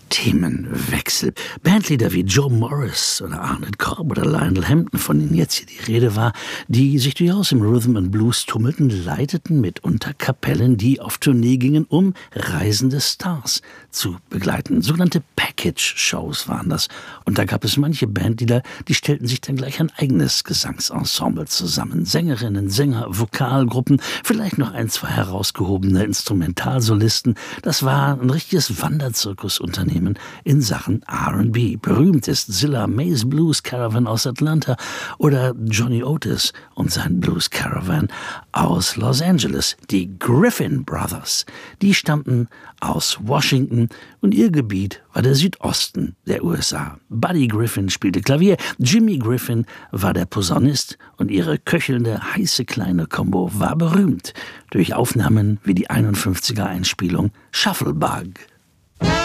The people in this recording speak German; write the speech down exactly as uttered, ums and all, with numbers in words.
Themenwechsel. Bandleader wie Joe Morris oder Arnold Korb oder Lionel Hampton, von denen jetzt hier die Rede war, die sich durchaus im Rhythm and Blues tummelten, leiteten mitunter Kapellen, die auf Tournee gingen, um reisende Stars zu begleiten. Sogenannte Package-Shows waren das. Und da gab es manche Bandleader, die stellten sich dann gleich ein eigenes Gesangsensemble zusammen. Sängerinnen, Sänger, Vokalgruppen, vielleicht noch ein, zwei herausgehobene Instrumentalsolisten. Das war ein richtiges Wanderzirkusunternehmen in Sachen R and B. Berühmt ist Zilla Mays Blues Caravan aus Atlanta oder Johnny Otis und sein Blues Caravan aus Los Angeles. Die Griffin Brothers, die stammten aus Washington und ihr Gebiet war der Südosten der U S A. Buddy Griffin spielte Klavier, Jimmy Griffin war der Posaunist und ihre köchelnde, heiße kleine Combo war berühmt durch Aufnahmen wie die einundfünfziger Einspielung Shufflebug.